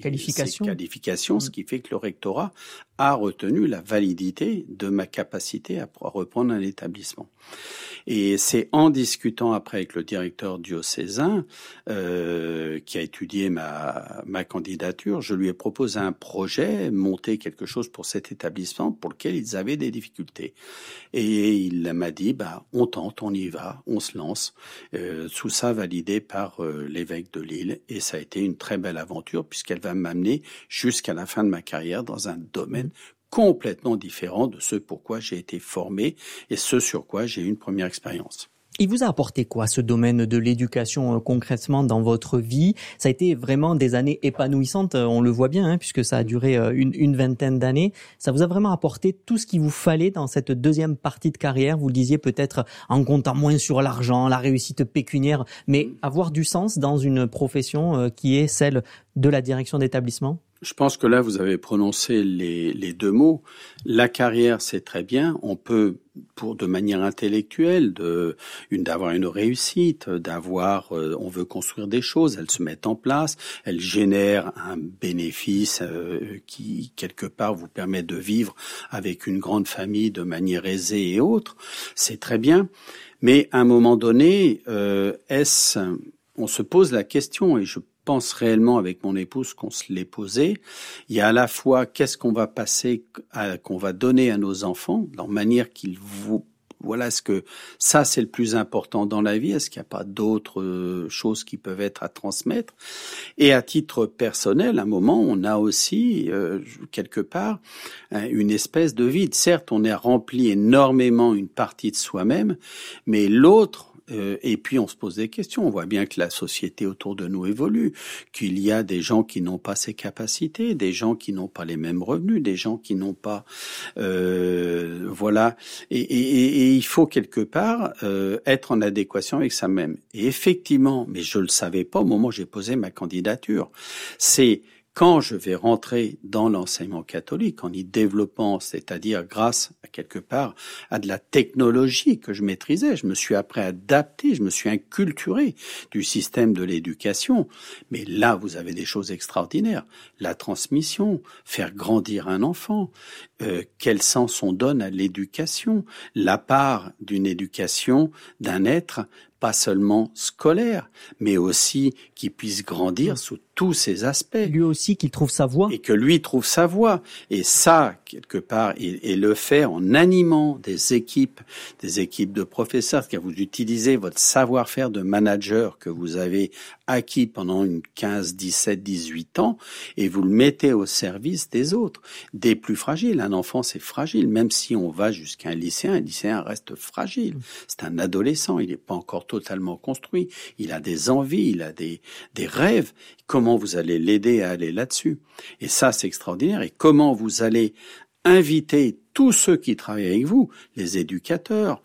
qualifications, ce qui fait que le rectorat a retenu la validité de ma capacité à reprendre un établissement. Et c'est en discutant après avec le directeur diocésain qui a étudié ma candidature, je lui ai proposé un projet, monter quelque chose pour cet établissement pour lequel ils avaient des difficultés. Et il m'a dit, on tente, on y va, on se lance. Tout ça validé par l'évêque de Lille. Et ça a été une très belle aventure puisqu'elle va m'amener jusqu'à la fin de ma carrière dans un domaine complètement différent de ce pour quoi j'ai été formé et ce sur quoi j'ai eu une première expérience. Il vous a apporté quoi, ce domaine de l'éducation concrètement dans votre vie? Ça a été vraiment des années épanouissantes, on le voit bien, puisque ça a duré une vingtaine d'années. Ça vous a vraiment apporté tout ce qu'il vous fallait dans cette deuxième partie de carrière? Vous le disiez peut-être en comptant moins sur l'argent, la réussite pécuniaire, mais avoir du sens dans une profession qui est celle de la direction d'établissement? Je pense que là, vous avez prononcé les deux mots. La carrière, c'est très bien. On peut, de manière intellectuelle, d'avoir une réussite, on veut construire des choses, elles se mettent en place, elles génèrent un bénéfice qui, quelque part, vous permet de vivre avec une grande famille de manière aisée et autres. C'est très bien. Mais à un moment donné, on se pose la question, et je pense réellement avec mon épouse qu'on se l'est posé. Il y a à la fois qu'est-ce qu'on va qu'on va donner à nos enfants, de manière voilà, est-ce que ça c'est le plus important dans la vie? Est-ce qu'il n'y a pas d'autres choses qui peuvent être à transmettre? Et à titre personnel, à un moment, on a aussi quelque part une espèce de vide. Certes, on a rempli énormément une partie de soi-même, mais l'autre. Et puis on se pose des questions. On voit bien que la société autour de nous évolue, qu'il y a des gens qui n'ont pas ces capacités, des gens qui n'ont pas les mêmes revenus, des gens qui n'ont pas, voilà. Et il faut quelque part être en adéquation avec ça même. Et effectivement, mais je le savais pas au moment où j'ai posé ma candidature. C'est quand je vais rentrer dans l'enseignement catholique, en y développant, c'est-à-dire grâce à quelque part à de la technologie que je maîtrisais, je me suis après adapté, je me suis inculturé du système de l'éducation. Mais là, vous avez des choses extraordinaires. La transmission, faire grandir un enfant, quel sens on donne à l'éducation, la part d'une éducation d'un être pas seulement scolaire, mais aussi qui puisse grandir sous tous ses aspects. Lui aussi, qu'il trouve sa voie. Et que lui trouve sa voie. Et ça, quelque part, et le faire en animant des équipes de professeurs, car vous utilisez votre savoir-faire de manager que vous avez acquis pendant une 15, 17, 18 ans, et vous le mettez au service des autres, des plus fragiles. Un enfant, c'est fragile, même si on va jusqu'à un lycéen reste fragile. C'est un adolescent, il n'est pas encore totalement construit, il a des envies, il a des rêves. Comment vous allez l'aider à aller là-dessus? Et ça, c'est extraordinaire. Et comment vous allez inviter tous ceux qui travaillent avec vous, les éducateurs,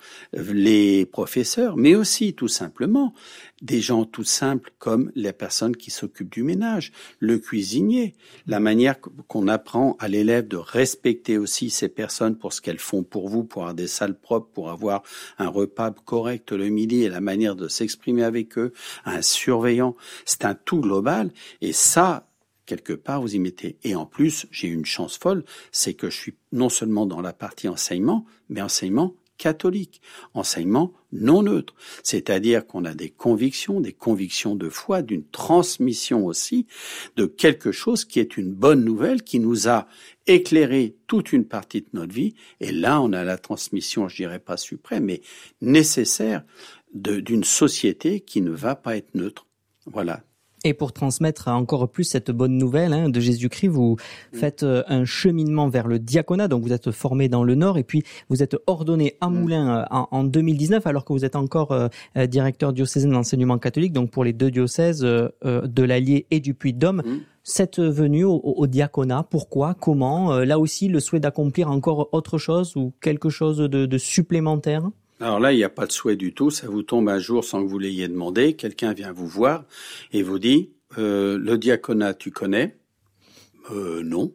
les professeurs, mais aussi tout simplement des gens tout simples comme les personnes qui s'occupent du ménage, le cuisinier, la manière qu'on apprend à l'élève de respecter aussi ces personnes pour ce qu'elles font pour vous, pour avoir des salles propres, pour avoir un repas correct le midi et la manière de s'exprimer avec eux, un surveillant, c'est un tout global et ça, quelque part, vous y mettez. Et en plus, j'ai une chance folle, c'est que je suis non seulement dans la partie enseignement, mais enseignement catholique, enseignement non neutre. C'est-à-dire qu'on a des convictions de foi, d'une transmission aussi, de quelque chose qui est une bonne nouvelle, qui nous a éclairé toute une partie de notre vie. Et là, on a la transmission, je dirais pas suprême, mais nécessaire d'une société qui ne va pas être neutre. Voilà. Et pour transmettre encore plus cette bonne nouvelle de Jésus-Christ, vous faites un cheminement vers le diaconat, donc vous êtes formé dans le Nord et puis vous êtes ordonné à Moulins en 2019 alors que vous êtes encore directeur diocésain d'enseignement catholique, donc pour les deux diocèses de l'Allier et du Puy-de-Dôme. Cette venue au diaconat, pourquoi, comment? Là aussi, le souhait d'accomplir encore autre chose ou quelque chose de supplémentaire? Alors là, il n'y a pas de souhait du tout, ça vous tombe un jour sans que vous l'ayez demandé, quelqu'un vient vous voir et vous dit le diaconat tu connais? Non.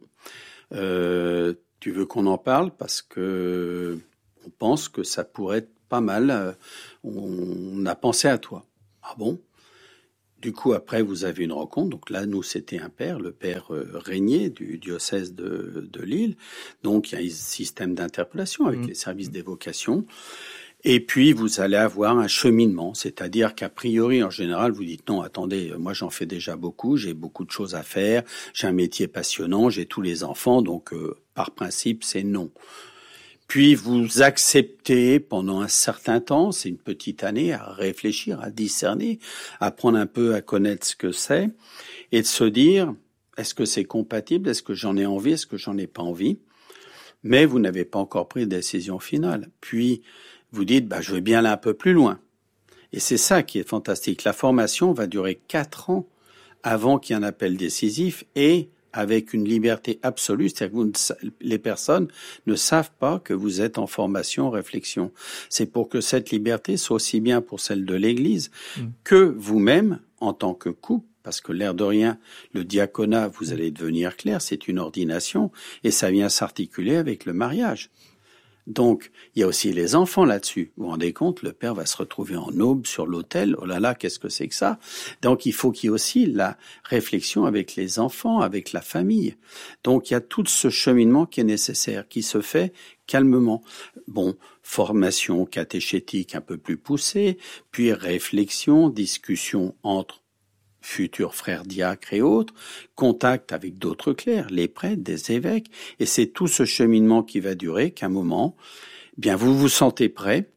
Tu veux qu'on en parle parce que on pense que ça pourrait être pas mal, on a pensé à toi. Ah bon? Du coup, après, vous avez une rencontre. Donc là, nous, c'était un père, le père Régnier du diocèse de Lille. Donc, il y a un système d'interpellation avec les services d'évocation. Et puis, vous allez avoir un cheminement, c'est-à-dire qu'a priori, en général, vous dites non, attendez, moi j'en fais déjà beaucoup, j'ai beaucoup de choses à faire, j'ai un métier passionnant, j'ai tous les enfants, donc par principe, c'est non. Puis vous acceptez pendant un certain temps, c'est une petite année, à réfléchir, à discerner, à apprendre un peu à connaître ce que c'est, et de se dire, est-ce que c'est compatible, est-ce que j'en ai envie, est-ce que j'en ai pas envie? Mais vous n'avez pas encore pris de décision finale. Puis, vous dites, je vais bien aller un peu plus loin. Et c'est ça qui est fantastique. La formation va durer 4 ans avant qu'il y ait un appel décisif et avec une liberté absolue. C'est-à-dire que les personnes ne savent pas que vous êtes en formation, réflexion. C'est pour que cette liberté soit aussi bien pour celle de l'Église que vous-même en tant que couple. Parce que l'air de rien, le diaconat, vous allez devenir clair, c'est une ordination et ça vient s'articuler avec le mariage. Donc, il y a aussi les enfants là-dessus. Vous vous rendez compte, le père va se retrouver en aube sur l'autel. Oh là là, qu'est-ce que c'est que ça? Donc, il faut qu'il y ait aussi la réflexion avec les enfants, avec la famille. Donc, il y a tout ce cheminement qui est nécessaire, qui se fait calmement. Bon, formation catéchétique un peu plus poussée, puis réflexion, discussion entre futurs frères diacres et autres, contact avec d'autres clercs, les prêtres, des évêques, et c'est tout ce cheminement qui va durer qu'à un moment, vous vous sentez prêt,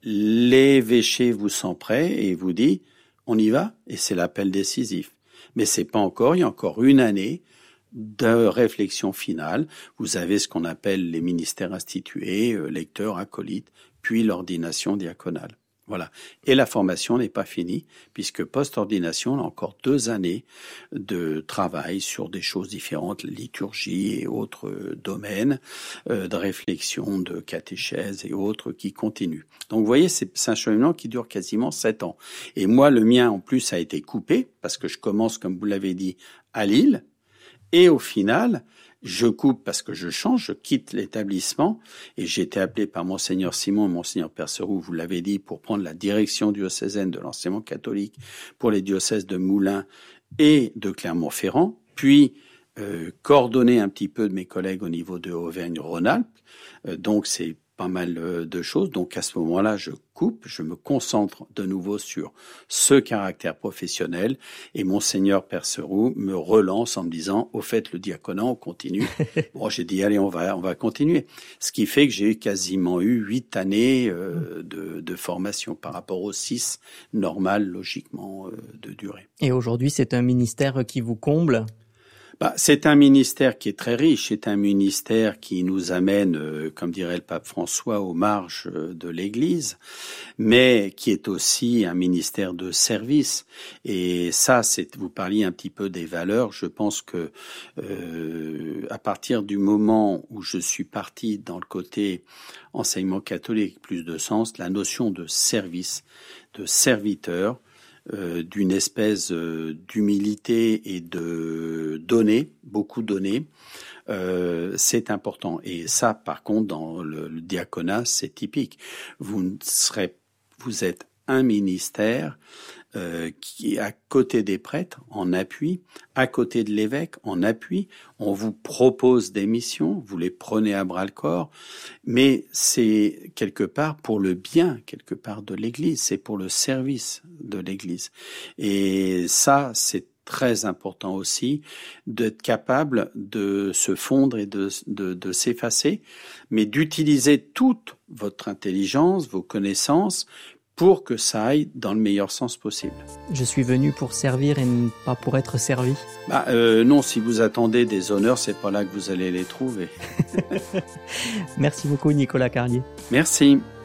l'évêché vous sent prêt et vous dit, on y va, et c'est l'appel décisif. Mais c'est pas encore, il y a encore une année de réflexion finale. Vous avez ce qu'on appelle les ministères institués, lecteurs, acolytes, puis l'ordination diaconale. Voilà. Et la formation n'est pas finie, puisque post-ordination, on a encore 2 années de travail sur des choses différentes, liturgie et autres domaines, de réflexion, de catéchèse et autres qui continuent. Donc, vous voyez, c'est un cheminement qui dure quasiment 7 ans. Et moi, le mien, en plus, a été coupé, parce que je commence, comme vous l'avez dit, à Lille, et au final, je coupe parce que je change, je quitte l'établissement et j'ai été appelé par Monseigneur Simon et Monseigneur Perceroux, vous l'avez dit, pour prendre la direction diocésaine de l'enseignement catholique pour les diocèses de Moulins et de Clermont-Ferrand, puis coordonner un petit peu de mes collègues au niveau de Auvergne-Rhône-Alpes. Donc c'est pas mal de choses. Donc à ce moment-là, je coupe, je me concentre de nouveau sur ce caractère professionnel et Monseigneur Perceroux me relance en me disant, au fait, le diaconat, on continue. Bon, j'ai dit, allez, on va continuer. Ce qui fait que j'ai quasiment eu 8 années de formation par rapport aux 6 normales, logiquement, de durée. Et aujourd'hui, c'est un ministère qui vous comble ? C'est un ministère qui est très riche, c'est un ministère qui nous amène, comme dirait le pape François, aux marges de l'Église, mais qui est aussi un ministère de service. Et ça, vous parliez un petit peu des valeurs. Je pense que à partir du moment où je suis parti dans le côté enseignement catholique plus de sens, la notion de service, de serviteur, d'une espèce d'humilité et de donner, beaucoup donner, c'est important. Et ça, par contre, dans le diaconat, c'est typique. Vous êtes un ministère qui est à côté des prêtres, en appui, à côté de l'évêque, en appui. On vous propose des missions, vous les prenez à bras-le-corps, mais c'est quelque part pour le bien, quelque part de l'Église, c'est pour le service de l'Église. Et ça, c'est très important aussi d'être capable de se fondre et de s'effacer, mais d'utiliser toute votre intelligence, vos connaissances, pour que ça aille dans le meilleur sens possible. Je suis venu pour servir et pas pour être servi. Non, si vous attendez des honneurs, c'est pas là que vous allez les trouver. Merci beaucoup, Nicolas Carlier. Merci.